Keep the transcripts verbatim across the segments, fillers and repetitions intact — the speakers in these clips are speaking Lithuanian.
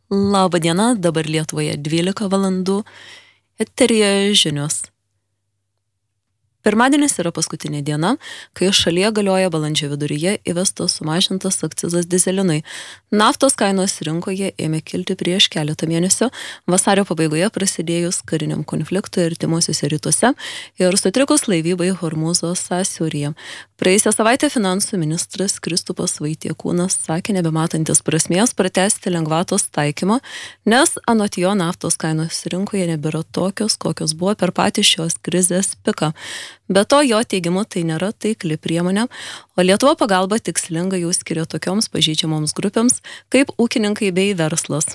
Labą dieną, dabar Lietuvoje dvylika valandų, eteryje žinios. Pirmadienis yra paskutinė diena, kai šalyje galioja balandžio viduryje įvestas sumažintas akcizas dyzelinui. Naftos kainos rinkoje ėmė kilti prieš keletą mėnesių, vasario pabaigoje prasidėjus kariniam konfliktui artimuosiuose rytuose ir sutrikus laivybai Hormūzo sąsiauryje. Praėjusią savaitę finansų ministras Kristupas Vaitiekūnas sakė nebematantis prasmės pratęsti lengvatos taikymą, nes anot jo naftos kainos rinkoje nebėra tokios, kokios buvo per patį šios krizės piką. Be to, jo teigimu tai nėra taikli priemonė, o Lietuva pagalba tikslinga jau skiria tokioms pažeidžiamoms grupėms, kaip ūkininkai bei verslas.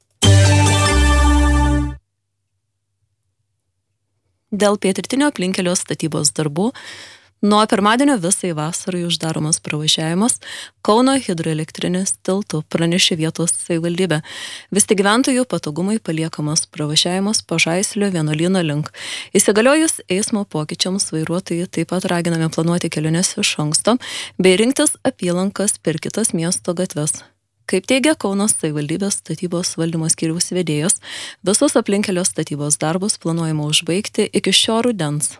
Dėl pietrytinio aplinkelio statybos darbų nuo pirmadienio visai vasarai uždaromas pravažiavimas Kauno hidroelektrinės tiltu, pranešė vietos savivaldybė. Vis tik gyventojų patogumai paliekamas pravažiavimas Pažaislio vienuolyno link. Įsigaliojus eismo pokyčiams vairuotojai taip pat raginami planuoti keliones iš anksto bei rinktis apylankas per kitas miesto gatves. Kaip teigia Kauno savivaldybės statybos valdymo skyriaus vedėjas, visus aplinkelio statybos darbus planuojama užbaigti iki šio rudens.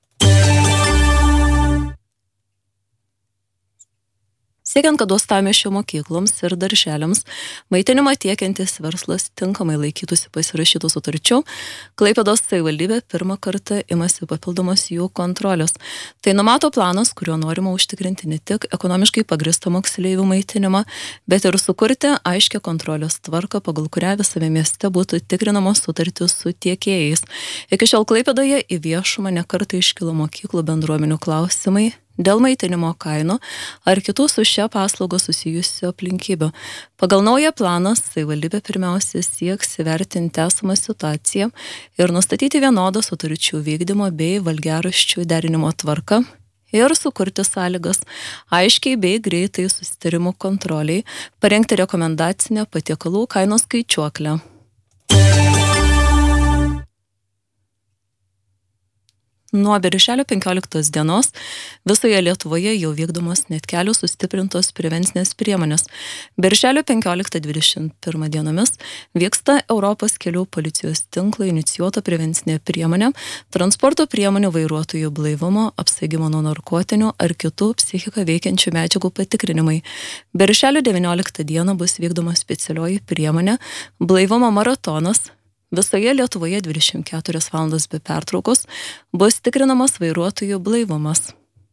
Siekiant, kad uostamiesčio mokykloms ir darželiams maitinimą tiekiantis verslas tinkamai laikytųsi pasirašytų sutarčių, Klaipėdos savivaldybė pirmą kartą imasi papildomos jų kontrolės. Tai numato planas, kuriuo norima užtikrinti ne tik ekonomiškai pagristą moksleivių maitinimą, bet ir sukurti aiškią kontrolės tvarką, pagal kurią visame mieste būtų tikrinamos sutartys su tiekėjais. Iki šiol Klaipėdoje į viešumą nekartą iškilo mokyklų bendruomenių klausimai dėl maitinimo kainų ar kitų su šia paslauga susijusių aplinkybių. Pagal naują planą savivaldybė pirmiausia sieks įvertinti esamą situaciją ir nustatyti vienodą sutarčių vykdymo bei valgiaraščių derinimo tvarką ir sukurti sąlygas aiškiai bei greitai susitarimų kontroliai, parengti rekomendacinę patiekalų kainos skaičiuoklę. Nuo birželio penkioliktos dienos visoje Lietuvoje jau vykdomos net kelios sustiprintos prevencinės priemonės. Birželio penkioliktą dvidešimt pirmą dienomis vyksta Europos kelių policijos tinklo inicijuota prevencinė priemonė transporto priemonių vairuotojų blaivumo, apsvaigimo nuo narkotinių ar kitų psichiką veikiančių medžiagų patikrinimai. Birželio devynioliktą dieną bus vykdoma specialioji priemonė blaivumo maratonas. Visoje Lietuvoje dvidešimt keturias valandas be pertraukos bus tikrinamas vairuotojų blaivumas.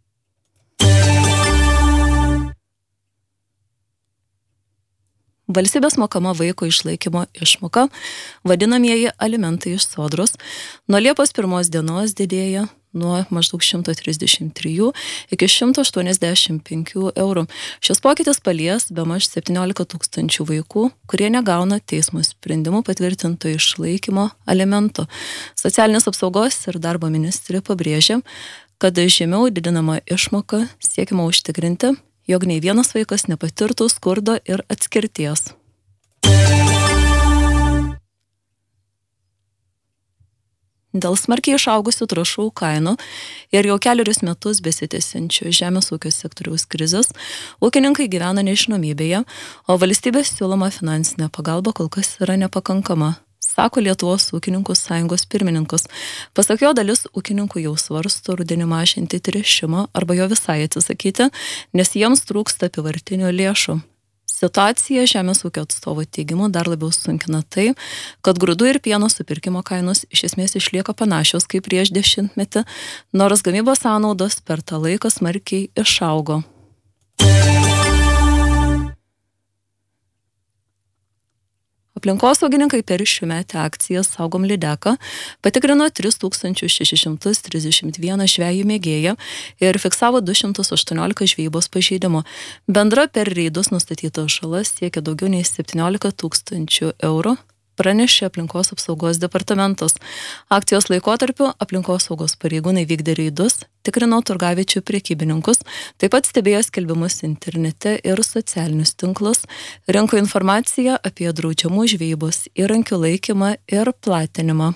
Valstybės mokama vaiko išlaikymo išmoka, vadinamieji alimentai iš sodros, nuo Liepos pirmos dienos didėja nuo maždaug šimto trisdešimt trijų iki šimto aštuoniasdešimt penkių eurų. Šis pokytis palies bemaž septyniolika tūkstančių vaikų, kurie negauna teismo sprendimų patvirtinto išlaikymo alimentų. Socialinės apsaugos ir darbo ministrė pabrėžė, kad žemiau didinama išmoka siekiama užtikrinti, jog nei vienas vaikas nepatirtų skurdo ir atskirties. Dėl smarkiai išaugusių trąšų kainų ir jau kelerius metus besitęsiančių žemės ūkio sektoriaus krizės, ūkininkai gyvena nežinomybėje, o valstybės siūloma finansinė pagalba kol kas yra nepakankama, sako Lietuvos ūkininkų sąjungos pirmininkas. Pasak jo, dalis ūkininkų jau svarsto rudenį mažinti tręšimą arba jo visai atsisakyti, nes jiems trūksta apyvartinių lėšų. Situacija žemės ūkio atstovo teigimu dar labiau sunkina tai, kad grūdų ir pieno supirkimo kainos iš esmės išlieka panašios kaip prieš dešimtmetį, nors gamybos sąnaudos per tą laiką smarkiai išaugo. Aplinkosaugininkai per šiųmetę akciją Saugom lydeką patikrino tris tūkstančius šešis šimtus trisdešimt vieną žvejų mėgėją ir fiksavo du šimtus aštuoniolika žvejybos pažeidimų. Bendra per reidus nustatyta žala siekia daugiau nei septyniolika tūkstančių eurų, pranešė aplinkos apsaugos departamentas. Akcijos laikotarpiu aplinkos saugos pareigūnai vykdė reidus, tikrino turgaviečių prekybininkus, taip pat stebėjo skelbimus internete ir socialinius tinklus, rinko informaciją apie draudžiamų žvejybos įrankių laikymą ir platinimą.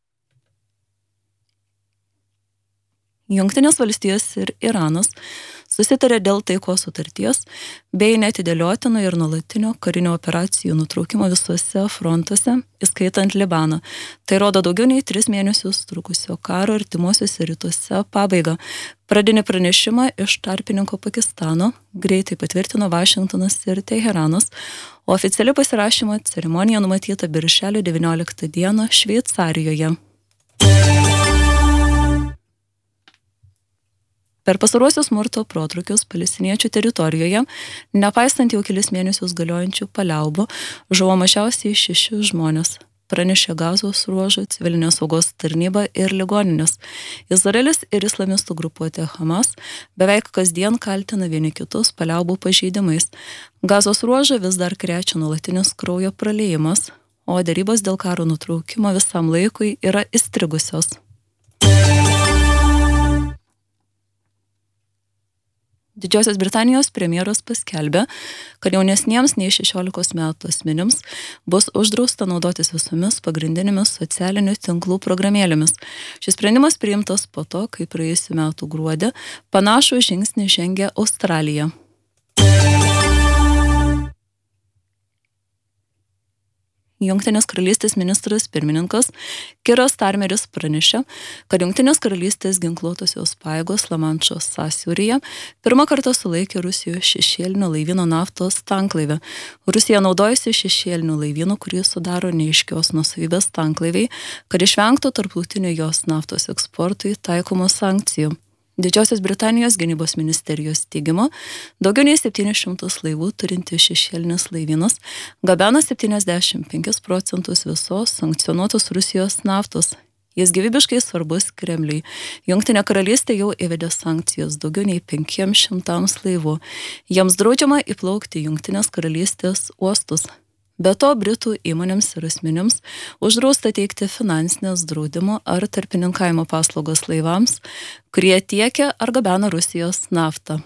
Jungtinės valstijos ir Iranas susitarė dėl taikos sutarties bei neatidėliotino ir nuolatinio karinio operacijų nutraukimo visuose frontuose, įskaitant Libaną. Tai rodo daugiau nei tris mėnesius trukusio karo artimuosiuose rytuose pabaigą. Pradinį pranešimą iš tarpininko Pakistano greitai patvirtino Vašingtonas ir Teheranas, o oficiali pasirašymo ceremonija numatyta birželio devynioliktą dieną Šveicarijoje. Per pasaruosius smurto protrukius palestiniečių teritorijoje, nepaisant jau kelis mėnesius galiojančių paliaubų, žuvo mažiausiai šeši žmonės, pranešė Gazos ruožo civilinės saugos tarnyba ir ligoninės. Izraelis ir islamistų grupuotė Hamas beveik kasdien kaltina vieni kitus paliaubų pažeidimais. Gazos ruožą vis dar krečia nuolatinis kraujo praliejimas, o derybos dėl karo nutraukimo visam laikui yra įstrigusios. Didžiosios Britanijos premjeras paskelbė, kad jaunesniems nei šešiolikos metų asmenims bus uždrausta naudotis visomis pagrindinėmis socialinių tinklų programėlėmis. Šis sprendimas priimtas po to, kai praėjusių metų gruodį panašų žingsnį žengė Australija. Jungtinės karalystės ministras pirmininkas Kiras Starmeris pranešė, kad Jungtinės karalystės ginkluotosios pajėgos Lamanšo sąsiauryje pirmą kartą sulaikė Rusijos šešėlinio laivyno naftos tanklaivį. Rusija naudojasi šešėliniu laivynu, kurį sudaro neaiškios nuosavybės tanklaiviai, kad išvengtų tarptautinių jos naftos eksportui taikomų sankcijų. Didžiosios Britanijos gynybos ministerijos teigimu, daugiau nei septynis šimtus laivų turinti šešėlinis laivynas gabena septyniasdešimt penkis procentus visos sankcionuotos Rusijos naftos. Jis gyvybiškai svarbus Kremliui. Jungtinė karalystė jau įvedė sankcijas daugiau nei penkiems šimtams laivų. Jiems draudžiama įplaukti Jungtinės karalystės uostus. Be to, Britų įmonėms ir asmenims uždrausta teikti finansinės draudimo ar tarpininkavimo paslaugas laivams, kurie tiekia ar gabena Rusijos naftą.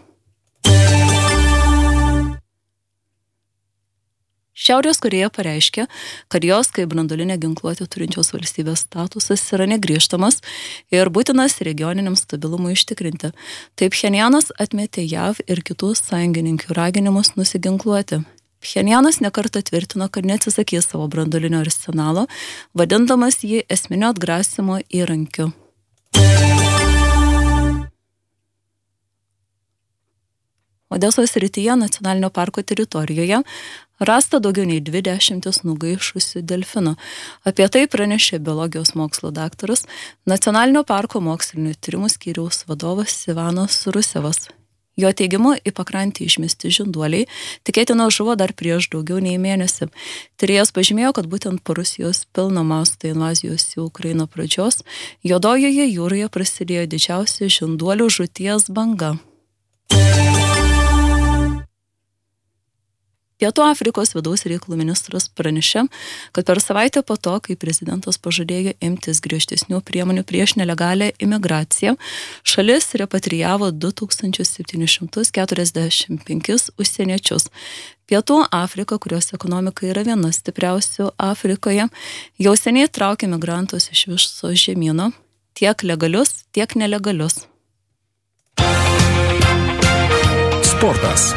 Šiaurės Korėja pareiškė, kad jos kaip branduolinę ginkluotę turinčios valstybės statusas yra negrįžtamas ir būtinas regioniniam stabilumui užtikrinti. Taip Pchenjanas atmetė J A V ir kitų sąjungininkių raginimus nusiginkluoti. Pchenjanas nekartą tvirtino, kad neatsisakys savo branduolinio arsenalo, vadindamas jį esminio atgrasimo įrankiu. Odesos srityje nacionalinio parko teritorijoje rasta daugiau nei dvi dešimtis nugaišusių delfinų. Apie tai pranešė biologijos mokslo daktaras, nacionalinio parko mokslinių tyrimų skyriaus vadovas Ivanas Rusevas. Jo teigimu, į pakrantį išmesti žinduoliai tikėtina žuvo dar prieš daugiau nei mėnesį. Tyrėjas pažymėjo, kad būtent po Rusijos pilno masto invazijos į Ukrainą pradžios Juodojoje jūroje prasidėjo didžiausia žinduolių žūties banga. Pietų Afrikos vidaus reikalų ministras pranešė, kad per savaitę po to, kai prezidentas pažadėjo imtis griežtesnių priemonių prieš nelegalią imigraciją, šalis repatrijavo du tūkstančius septynis šimtus keturiasdešimt penkis užsieniečius. Pietų Afrika, kurios ekonomika yra viena stipriausių Afrikoje, jau seniai traukia migrantus iš viso žemyno, tiek legalius, tiek nelegalius. Sportas.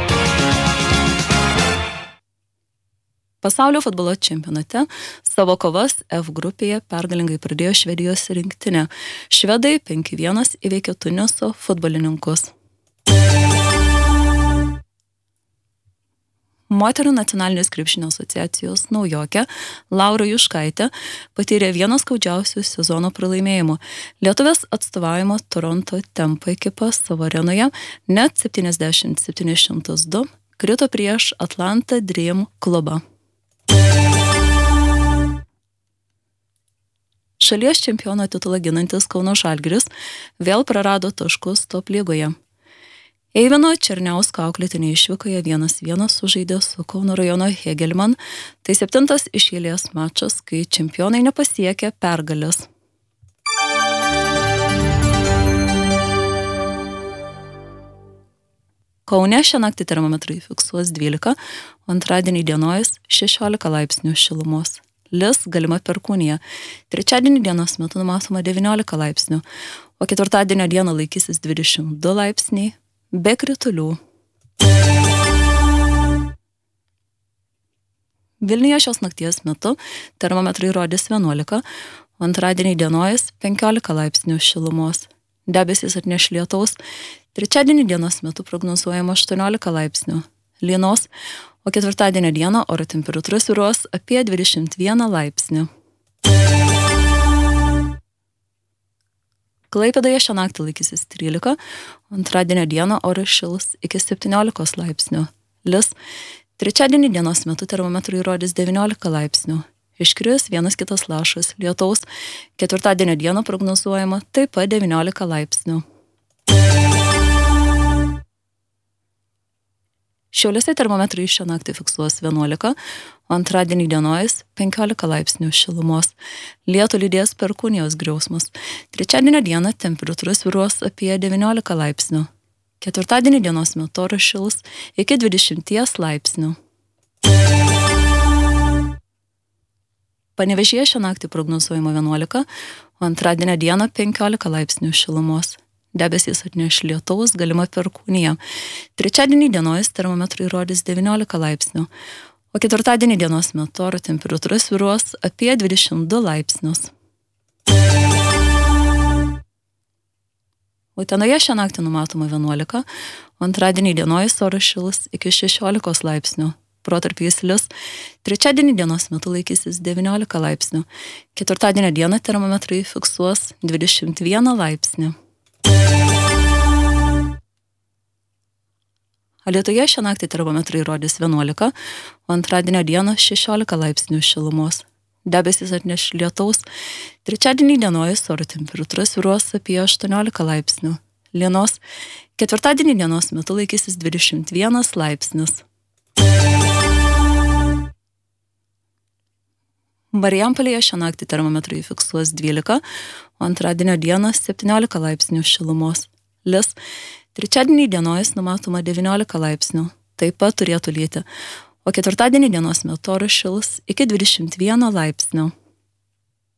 Pasaulio futbolo čempionate savo kovas F grupėje pergalingai pradėjo Švedijos rinktinė. Švedai penki vienas įveikė Tuniso futbolininkus. Moterų nacionalinės krepšinio asociacijos naujokė Laura Juškaitė patyrė vieną skaudžiausių sezono pralaimėjimų. Lietuvės atstovaujama Toronto Tempo ekipa savo arenoje net septyniasdešimt septyni šimtas du krito prieš Atlanta Dream klubą. Šalies čempiono titulą ginantis Kauno Žalgiris vėl prarado taškus top lygoje. Eivino Černiausko auklėtinė išvykoje vienas vienas sužaidė su Kauno rajono Hegelman. Tai septintas iš eilės mačas, kai čempionai nepasiekė pergalės. Kaune šią naktį termometrai fiksuos dvylika, o antradienį dienojas šešiolika laipsnių šilumos. Lis galima perkūnija. Trečiadienį dienos metu numatoma devyniolika laipsnių, o ketvirtadienio dieną laikysis dvidešimt du laipsniai. be kritulių. Vilniuje šios nakties metu termometrai rodys vienuolika, o antradienį dienojus penkiolika laipsnių šilumos. Debesys atneš lietaus, trečiadienį dienos metu prognozuojama aštuoniolika laipsnių. Lynos, o ketvirtadienio dieną oro temperatūra svyruos apie dvidešimt vieną laipsnį. Klaipėdoje šią naktį laikysis trylika, antradienio dieną oras šils iki septyniolikos laipsnių. Lis, trečiadienį dienos metu termometrai rodys devyniolika laipsnių. Iškris vienas kitas lašas lietaus, ketvirtadienio dieną prognozuojama taip pat devyniolika laipsnių. Šiauliuose termometrai šią naktį fiksuos vienuolika, o antradienį dienojus penkiolika laipsnių šilumos. Lietų lydės perkūnijos griausmas. Trečiadienio dieną temperatūra svyruos apie devyniolika laipsnių. Ketvirtadienį dienos metu oras šils iki dvidešimt laipsnių. Panevėžyje šią naktį prognozuojama vienuolika, o antradienio dieną penkiolika laipsnių šilumos. Debesys atneš lietaus, galima perkūnija. Trečiadienį dienojus termometrai rodys devyniolika laipsnių, o ketvirtadienį dienos metu oro temperatūra svyruos apie dvidešimt du laipsnius. Utenoje šią naktį numatoma vienuolika, o antradienį dienojus oras šils iki šešiolikos laipsnių. Protarpiais lis, trečiadienį dienos metu laikysis devyniolika laipsnių, ketvirtadienio dieną termometrai fiksuos dvidešimt vieną laipsnį. Alytuje šią naktį termometrai rodys vienuolika, o antradienio dieną šešiolika laipsnių šilumos. Debesys atneš lietaus, trečiadienį dienojus oro temperatūra svyruos apie aštuoniolika laipsnių. Lynos, ketvirtadienį dienos metu laikysis dvidešimt vienas laipsnis. Marijampolėje šią naktį termometrai fiksuos dvylika, o antradienio dieną septyniolika laipsnių šilumos. Lis, trečiadienį dienojus numatoma devyniolika laipsnių, taip pat turėtų lyti, o ketvirtadienį dienos metu oras šils iki dvidešimt vieno laipsnio.